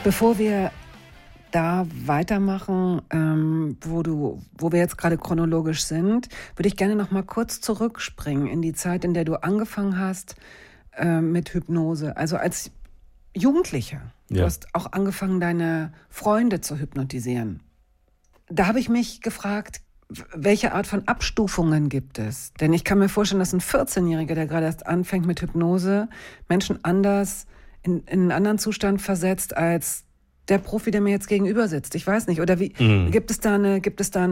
Bevor wir da weitermachen, wo wir jetzt gerade chronologisch sind, würde ich gerne noch mal kurz zurückspringen in die Zeit, in der du angefangen hast mit Hypnose. Also als Jugendlicher. Ja. Du hast auch angefangen, deine Freunde zu hypnotisieren. Da habe ich mich gefragt, welche Art von Abstufungen gibt es? Denn ich kann mir vorstellen, dass ein 14-Jähriger, der gerade erst anfängt mit Hypnose, Menschen anders in einen anderen Zustand versetzt als der Profi, der mir jetzt gegenüber sitzt. Ich weiß nicht. Oder wie gibt es da eine,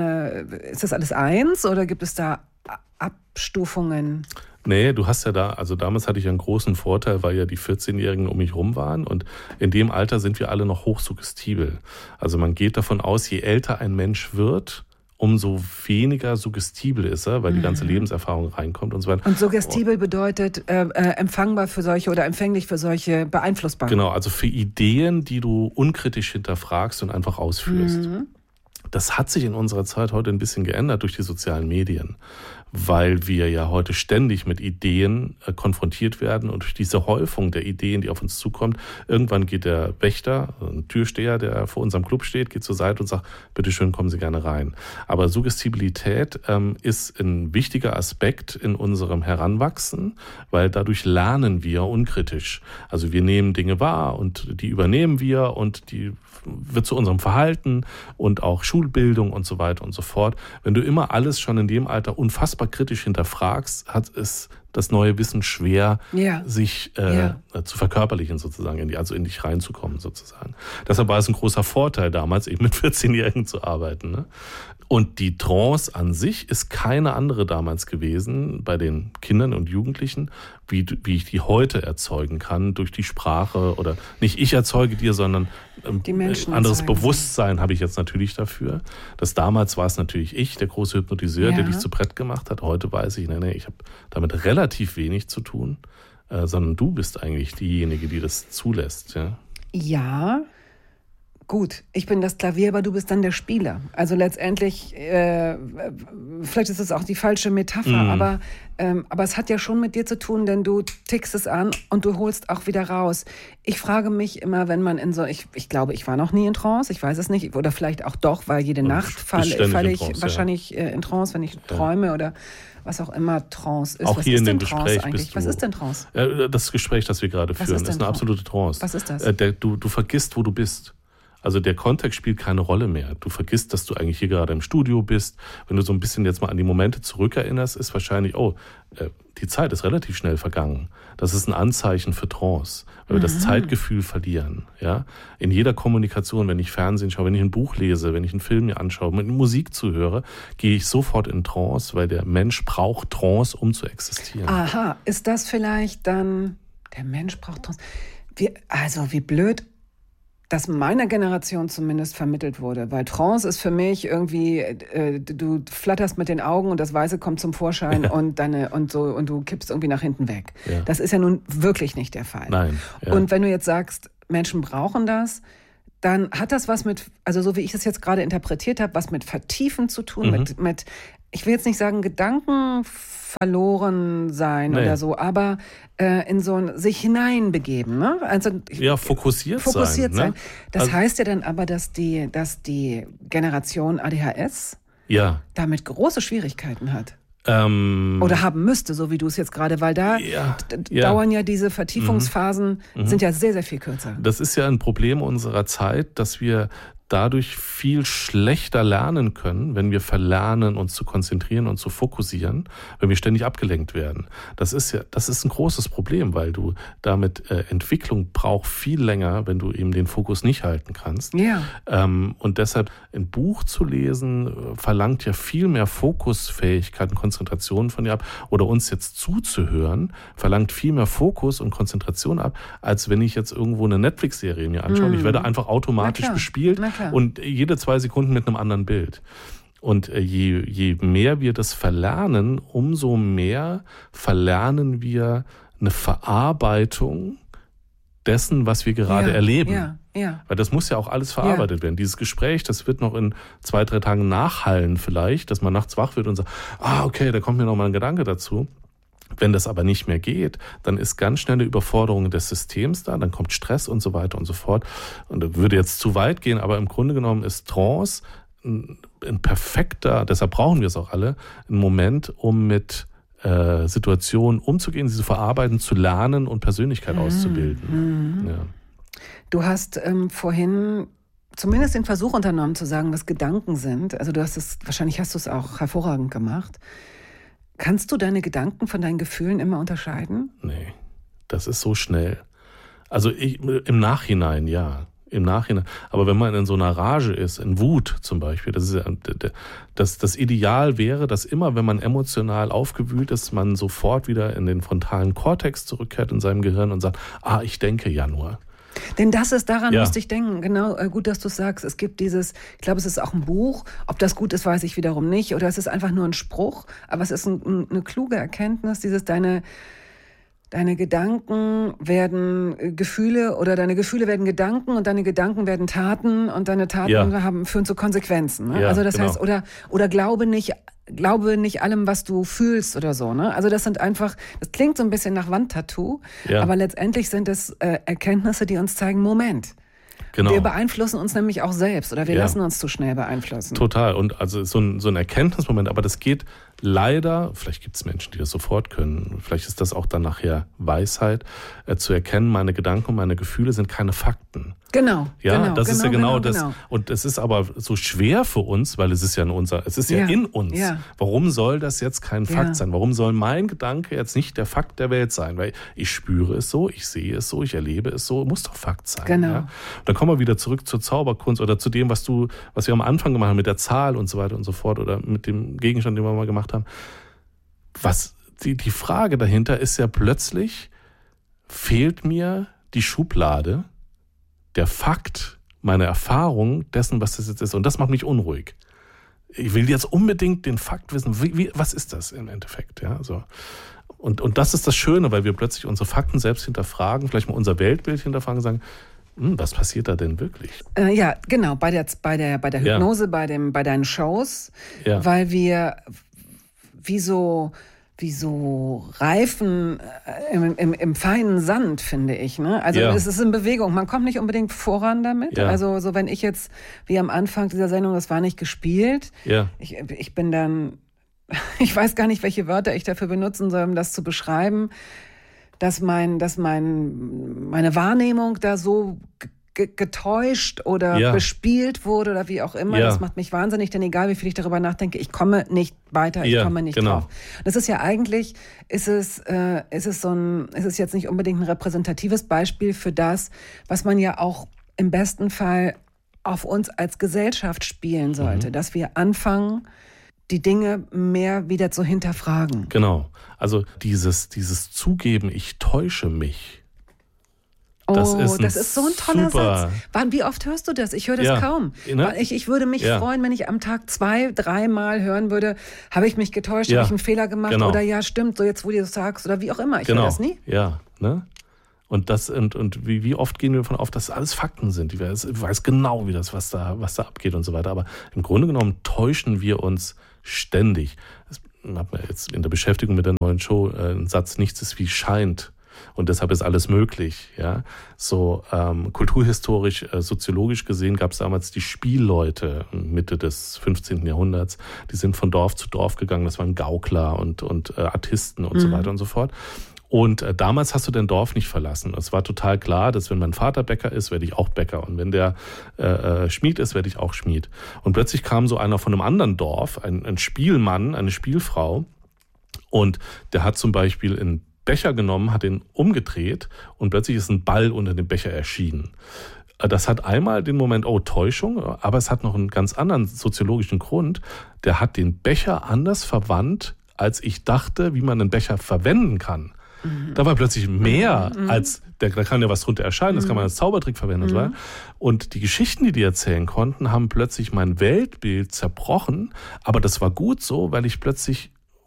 ist das alles eins oder gibt es da Abstufungen? Nee, du hast ja also damals hatte ich einen großen Vorteil, weil ja die 14-Jährigen um mich rum waren und in dem Alter sind wir alle noch hochsuggestibel. Also man geht davon aus, je älter ein Mensch wird, umso weniger suggestibel ist er, weil die ganze Lebenserfahrung reinkommt und so weiter. Und suggestibel bedeutet empfangbar für solche oder empfänglich für solche, beeinflussbar. Genau, also für Ideen, die du unkritisch hinterfragst und einfach ausführst. Das hat sich in unserer Zeit heute ein bisschen geändert durch die sozialen Medien, weil wir ja heute ständig mit Ideen konfrontiert werden und durch diese Häufung der Ideen, die auf uns zukommt, irgendwann geht der Wächter, ein Türsteher, der vor unserem Club steht, geht zur Seite und sagt, bitte schön, kommen Sie gerne rein. Aber Suggestibilität ist ein wichtiger Aspekt in unserem Heranwachsen, weil dadurch lernen wir unkritisch. Also wir nehmen Dinge wahr und die übernehmen wir und die wird zu unserem Verhalten und auch Schulbildung und so weiter und so fort. Wenn du immer alles schon in dem Alter unfassbar kritisch hinterfragst, hat es das neue Wissen schwer, sich zu verkörperlichen sozusagen, in dich reinzukommen sozusagen. Deshalb war es ein großer Vorteil damals, eben mit 14-Jährigen zu arbeiten. Ne? Und die Trance an sich ist keine andere damals gewesen bei den Kindern und Jugendlichen, wie ich die heute erzeugen kann durch die Sprache oder nicht ich erzeuge dir, sondern ein anderes Bewusstsein habe ich jetzt natürlich dafür. Damals war es natürlich ich, der große Hypnotiseur, der dich zu Brett gemacht hat. Heute weiß ich, ich habe damit relativ wenig zu tun, sondern du bist eigentlich diejenige, die das zulässt. Ja. Gut, ich bin das Klavier, aber du bist dann der Spieler. Also letztendlich, vielleicht ist es auch die falsche Metapher, aber es hat ja schon mit dir zu tun, denn du tickst es an und du holst auch wieder raus. Ich frage mich immer, wenn man ich glaube, ich war noch nie in Trance, ich weiß es nicht, oder vielleicht auch doch, weil jede Nacht falle ich wahrscheinlich in Trance, wenn ich träume oder was auch immer Trance ist. Auch was hier ist in dem denn Trance Gespräch eigentlich? Was ist denn Trance? Das Gespräch, das wir gerade führen, ist eine absolute Trance. Was ist das? Du vergisst, wo du bist. Also der Kontext spielt keine Rolle mehr. Du vergisst, dass du eigentlich hier gerade im Studio bist. Wenn du so ein bisschen jetzt mal an die Momente zurückerinnerst, ist wahrscheinlich, die Zeit ist relativ schnell vergangen. Das ist ein Anzeichen für Trance, weil wir das Zeitgefühl verlieren. Ja? In jeder Kommunikation, wenn ich Fernsehen schaue, wenn ich ein Buch lese, wenn ich einen Film mir anschaue, mit Musik zuhöre, gehe ich sofort in Trance, weil der Mensch braucht Trance, um zu existieren. Aha, ist das vielleicht dann, der Mensch braucht Trance? Wie blöd, dass meiner Generation zumindest vermittelt wurde. Weil Trance ist für mich irgendwie, du flatterst mit den Augen und das Weiße kommt zum Vorschein und du kippst irgendwie nach hinten weg. Ja. Das ist ja nun wirklich nicht der Fall. Nein. Ja. Und wenn du jetzt sagst, Menschen brauchen das, dann hat das was mit, also so wie ich es jetzt gerade interpretiert habe, was mit Vertiefen zu tun, mit ich will jetzt nicht sagen Gedanken verloren sein oder so, aber in so ein sich hineinbegeben, ne? Also fokussiert sein. Ne? Das heißt ja dann aber, dass die Generation ADHS damit große Schwierigkeiten hat. Oder haben müsste, so wie du es jetzt gerade, weil da dauern ja diese Vertiefungsphasen, sind ja sehr, sehr viel kürzer. Das ist ja ein Problem unserer Zeit, dass wir dadurch viel schlechter lernen können, wenn wir verlernen, uns zu konzentrieren und zu fokussieren, wenn wir ständig abgelenkt werden. Das ist ein großes Problem, weil du damit Entwicklung braucht viel länger, wenn du eben den Fokus nicht halten kannst. Ja. Und deshalb ein Buch zu lesen verlangt ja viel mehr Fokusfähigkeit und Konzentration von dir ab. Oder uns jetzt zuzuhören verlangt viel mehr Fokus und Konzentration ab, als wenn ich jetzt irgendwo eine Netflix-Serie mir anschaue. Ich werde einfach automatisch bespielt. Und jede 2 Sekunden mit einem anderen Bild. Und je mehr wir das verlernen, umso mehr verlernen wir eine Verarbeitung dessen, was wir gerade erleben. Ja. Weil das muss ja auch alles verarbeitet werden. Dieses Gespräch, das wird noch in 2-3 Tagen nachhallen vielleicht, dass man nachts wach wird und sagt, okay, da kommt mir noch mal ein Gedanke dazu. Wenn das aber nicht mehr geht, dann ist ganz schnell eine Überforderung des Systems da, dann kommt Stress und so weiter und so fort. Und das würde jetzt zu weit gehen, aber im Grunde genommen ist Trance ein perfekter, deshalb brauchen wir es auch alle, ein Moment, um mit Situationen umzugehen, sie zu verarbeiten, zu lernen und Persönlichkeit auszubilden. Ja. Du hast vorhin zumindest den Versuch unternommen zu sagen, was Gedanken sind. Also wahrscheinlich hast du es auch hervorragend gemacht. Kannst du deine Gedanken von deinen Gefühlen immer unterscheiden? Nee, das ist so schnell. Also im Nachhinein, ja. Im Nachhinein. Aber wenn man in so einer Rage ist, in Wut zum Beispiel, das Ideal wäre, dass immer, wenn man emotional aufgewühlt ist, man sofort wieder in den frontalen Kortex zurückkehrt in seinem Gehirn und sagt, ich denke ja nur. Denn daran musste ich denken, genau, gut, dass du es sagst. Es gibt ich glaube, es ist auch ein Buch, ob das gut ist, weiß ich wiederum nicht, oder es ist einfach nur ein Spruch, aber es ist eine kluge Erkenntnis, deine Gedanken werden Gefühle oder deine Gefühle werden Gedanken und deine Gedanken werden Taten und deine Taten führen zu Konsequenzen. Ne? Ja, also das genau. heißt, oder glaube nicht allem, was du fühlst oder so. Ne? Also das klingt so ein bisschen nach Wandtattoo, aber letztendlich sind es Erkenntnisse, die uns zeigen, Moment. Genau. Wir beeinflussen uns nämlich auch selbst oder wir lassen uns zu schnell beeinflussen. Total. Und also so ein Erkenntnismoment, aber das geht leider, vielleicht gibt es Menschen, die das sofort können, vielleicht ist das auch dann nachher Weisheit, zu erkennen, meine Gedanken und meine Gefühle sind keine Fakten. Genau. Das ist ja genau das. Und es ist aber so schwer für uns, weil es ist ja in uns. Ja. Warum soll das jetzt kein Fakt sein? Warum soll mein Gedanke jetzt nicht der Fakt der Welt sein? Weil ich spüre es so, ich sehe es so, ich erlebe es so, muss doch Fakt sein. Genau. Ja? Dann kommen wir wieder zurück zur Zauberkunst oder zu dem, was wir am Anfang gemacht haben, mit der Zahl und so weiter und so fort oder mit dem Gegenstand, den wir mal gemacht haben. Die Frage dahinter ist ja plötzlich, fehlt mir die Schublade, der Fakt, meine Erfahrung dessen, was das jetzt ist. Und das macht mich unruhig. Ich will jetzt unbedingt den Fakt wissen, was ist das im Endeffekt? Ja, so. Und das ist das Schöne, weil wir plötzlich unsere Fakten selbst hinterfragen, vielleicht mal unser Weltbild hinterfragen und sagen, was passiert da denn wirklich? Ja, genau, bei der Hypnose, bei deinen Shows, weil wir wie so Reifen im feinen Sand, finde ich. Ne? Also es ist in Bewegung. Man kommt nicht unbedingt voran damit. Ja. Also so wenn ich jetzt, wie am Anfang dieser Sendung, das war nicht gespielt. Ja. Ich bin dann, ich weiß gar nicht, welche Wörter ich dafür benutzen soll, um das zu beschreiben, dass meine Wahrnehmung da so getäuscht oder bespielt wurde oder wie auch immer. Das macht mich wahnsinnig, denn egal wie viel ich darüber nachdenke, ich komme nicht weiter, ich komme nicht drauf. Das ist ja eigentlich, ist es jetzt nicht unbedingt ein repräsentatives Beispiel für das, was man ja auch im besten Fall auf uns als Gesellschaft spielen sollte, dass wir anfangen, die Dinge mehr wieder zu hinterfragen. Genau. Also dieses Zugeben, ich täusche mich. Das ist so ein toller Satz. Wie oft hörst du das? Ich höre das kaum. Ne? Ich würde mich freuen, wenn ich am Tag 2-3 Mal hören würde, habe ich mich getäuscht, habe ich einen Fehler gemacht oder ja, stimmt, so jetzt, wo du das sagst oder wie auch immer. Ich höre das nie. Ja, ne? Und wie oft gehen wir davon auf, dass alles Fakten sind. Ich weiß genau, was da abgeht und so weiter. Aber im Grunde genommen täuschen wir uns ständig. Ich habe jetzt in der Beschäftigung mit der neuen Show einen Satz, nichts ist wie scheint. Und deshalb ist alles möglich. Ja? So kulturhistorisch, soziologisch gesehen gab es damals die Spielleute Mitte des 15. Jahrhunderts. Die sind von Dorf zu Dorf gegangen. Das waren Gaukler und Artisten und so weiter und so fort. Und damals hast du dein Dorf nicht verlassen. Es war total klar, dass wenn mein Vater Bäcker ist, werde ich auch Bäcker. Und wenn der Schmied ist, werde ich auch Schmied. Und plötzlich kam so einer von einem anderen Dorf, ein Spielmann, eine Spielfrau. Und der hat zum Beispiel einen Becher genommen, hat ihn umgedreht und plötzlich ist ein Ball unter dem Becher erschienen. Das hat einmal den Moment, Täuschung, aber es hat noch einen ganz anderen soziologischen Grund. Der hat den Becher anders verwandt, als ich dachte, wie man einen Becher verwenden kann. Da war plötzlich mehr als, da kann ja was drunter erscheinen, das kann man als Zaubertrick verwenden. Und die Geschichten, die erzählen konnten, haben plötzlich mein Weltbild zerbrochen, aber das war gut so, weil ich plötzlich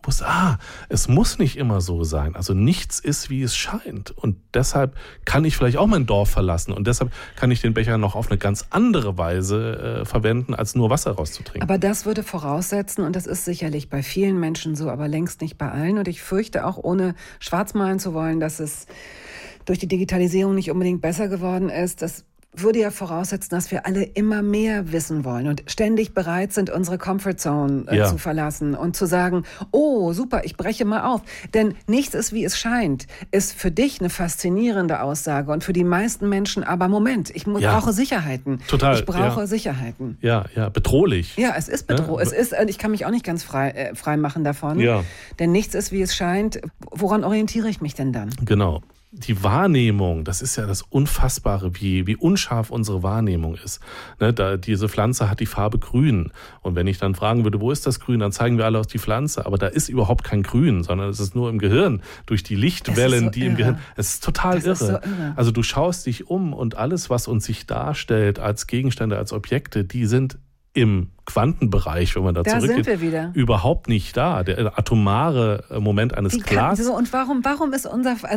wusste, es muss nicht immer so sein. Also nichts ist, wie es scheint. Und deshalb kann ich vielleicht auch mein Dorf verlassen. Und deshalb kann ich den Becher noch auf eine ganz andere Weise verwenden, als nur Wasser rauszutrinken. Aber das würde voraussetzen, und das ist sicherlich bei vielen Menschen so, aber längst nicht bei allen. Und ich fürchte auch, ohne schwarz malen zu wollen, dass es durch die Digitalisierung nicht unbedingt besser geworden ist. Das würde ja voraussetzen, dass wir alle immer mehr wissen wollen und ständig bereit sind, unsere Comfortzone zu verlassen und zu sagen, oh, super, ich breche mal auf. Denn nichts ist, wie es scheint, ist für dich eine faszinierende Aussage und für die meisten Menschen aber, Moment, ich brauche Sicherheiten. Total. Ich brauche Sicherheiten. Ja, bedrohlich. Ja, es ist bedrohlich. Ich kann mich auch nicht ganz frei machen davon. Ja. Denn nichts ist, wie es scheint. Woran orientiere ich mich denn dann? Genau. Die Wahrnehmung, das ist ja das Unfassbare, wie unscharf unsere Wahrnehmung ist. Diese Pflanze hat die Farbe grün. Und wenn ich dann fragen würde, wo ist das Grün, dann zeigen wir alle auf die Pflanze. Aber da ist überhaupt kein Grün, sondern es ist nur im Gehirn, durch die Lichtwellen, die im Gehirn. Es ist total irre. Ist so irre. Also du schaust dich um und alles, was uns sich darstellt als Gegenstände, als Objekte, die sind im Quantenbereich, wenn man da zurückgeht, sind wir wieder. Überhaupt nicht da. Der atomare Moment eines Glases. Und warum ist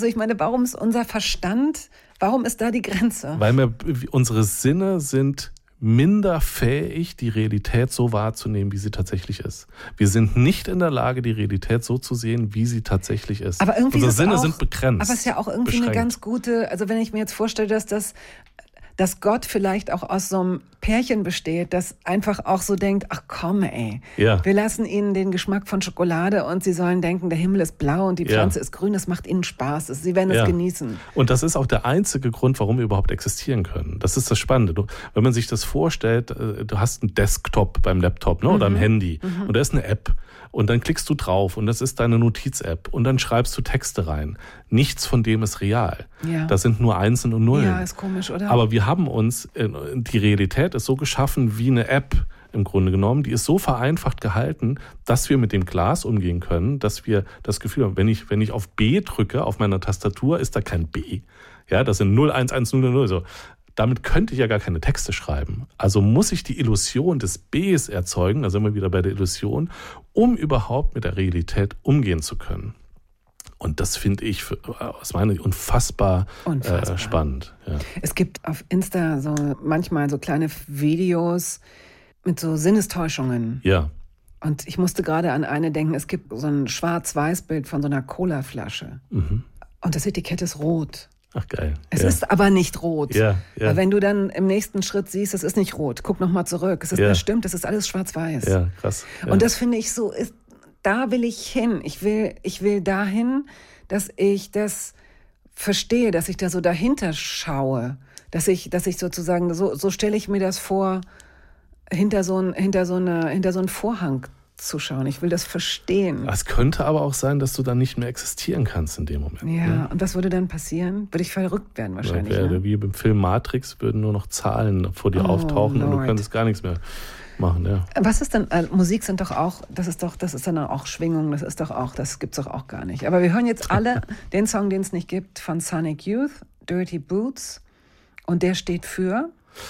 unser Verstand, warum ist da die Grenze? Weil unsere Sinne sind minder fähig, die Realität so wahrzunehmen, wie sie tatsächlich ist. Wir sind nicht in der Lage, die Realität so zu sehen, wie sie tatsächlich ist. Aber irgendwie unsere Sinne sind begrenzt. Aber es ist ja auch irgendwie beschränkt. Eine ganz gute, also wenn ich mir jetzt vorstelle, dass Gott vielleicht auch aus so einem Pärchen besteht, das einfach auch so denkt, ach komm ey, wir lassen ihnen den Geschmack von Schokolade und sie sollen denken, der Himmel ist blau und die Pflanze ist grün, das macht ihnen Spaß, sie werden es genießen. Und das ist auch der einzige Grund, warum wir überhaupt existieren können. Das ist das Spannende. Wenn man sich das vorstellt, du hast einen Desktop beim Laptop oder am Handy und da ist eine App. Und dann klickst du drauf und das ist deine Notiz-App und dann schreibst du Texte rein. Nichts von dem ist real. Ja. Das sind nur Einsen und Nullen. Ja, ist komisch, oder? Aber wir haben uns, die Realität ist so geschaffen wie eine App im Grunde genommen. Die ist so vereinfacht gehalten, dass wir mit dem Glas umgehen können, dass wir das Gefühl haben, wenn ich auf B drücke, auf meiner Tastatur, ist da kein B. Ja, das sind 0, 1, 1, 0, 0, so. Damit könnte ich ja gar keine Texte schreiben. Also muss ich die Illusion des Bs erzeugen, da sind wir wieder bei der Illusion, um überhaupt mit der Realität umgehen zu können. Und das finde ich aus meiner Sicht unfassbar. Spannend. Ja. Es gibt auf Insta manchmal so kleine Videos mit so Sinnestäuschungen. Ja. Und ich musste gerade an eine denken, es gibt so ein Schwarz-Weiß-Bild von so einer Colaflasche. Und das Etikett ist rot. Ach geil. Es ist aber nicht rot. Ja. Weil wenn du dann im nächsten Schritt siehst, es ist nicht rot, guck nochmal zurück. Es ist bestimmt, es ist alles schwarz-weiß. Ja, krass. Ja. Und das finde ich so, da will ich hin. Ich will dahin, dass ich das verstehe, dass ich da so dahinter schaue. Dass ich sozusagen, so stelle ich mir das vor, hinter so einen Vorhang zu schauen. Ich will das verstehen. Es könnte aber auch sein, dass du dann nicht mehr existieren kannst in dem Moment. Ja, und was würde dann passieren? Würde ich verrückt werden wahrscheinlich. Wie beim Film Matrix würden nur noch Zahlen vor dir auftauchen Lord. Und du könntest gar nichts mehr machen. Ja. Was ist denn, Musik sind doch auch, das ist dann auch Schwingung, das gibt's doch auch gar nicht. Aber wir hören jetzt alle den Song, den es nicht gibt, von Sonic Youth, Dirty Boots. Und der steht für?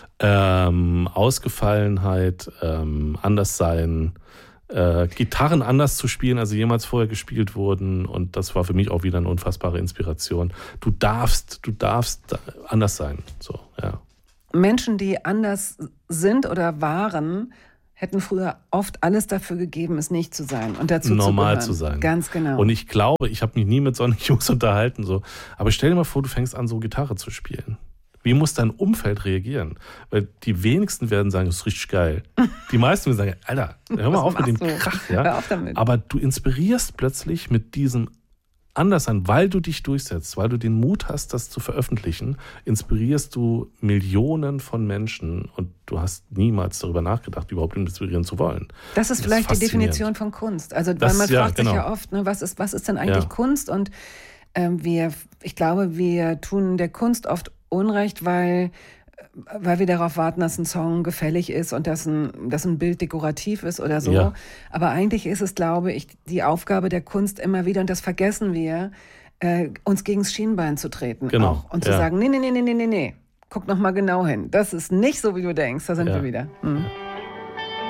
Ausgefallenheit, Anderssein, Gitarren anders zu spielen, als sie jemals vorher gespielt wurden. Und das war für mich auch wieder eine unfassbare Inspiration. Du darfst anders sein. So, ja. Menschen, die anders sind oder waren, hätten früher oft alles dafür gegeben, es nicht zu sein und dazu normal zu sein. Ganz genau. Und ich glaube, ich habe mich nie mit solchen Jungs unterhalten. So. Aber stell dir mal vor, du fängst an, so Gitarre zu spielen. Wie muss dein Umfeld reagieren? Weil die wenigsten werden sagen, das ist richtig geil. Die meisten werden sagen, Alter, hör mal auf mit dem Krach. Ja? Hör auf damit. Aber du inspirierst plötzlich mit diesem Anderssein, weil du dich durchsetzt, weil du den Mut hast, das zu veröffentlichen, inspirierst du Millionen von Menschen und du hast niemals darüber nachgedacht, überhaupt inspirieren zu wollen. Das ist vielleicht die Definition von Kunst. Also weil man fragt sich ja oft, ne, was ist denn eigentlich Kunst? Und ich glaube, wir tun der Kunst oft Unrecht, weil wir darauf warten, dass ein Song gefällig ist und dass ein Bild dekorativ ist oder so. Ja. Aber eigentlich ist es, glaube ich, die Aufgabe der Kunst immer wieder, und das vergessen wir, uns gegens Schienbein zu treten. Genau. Auch, und zu sagen, nee, guck noch mal genau hin. Das ist nicht so, wie du denkst. Da sind wir wieder.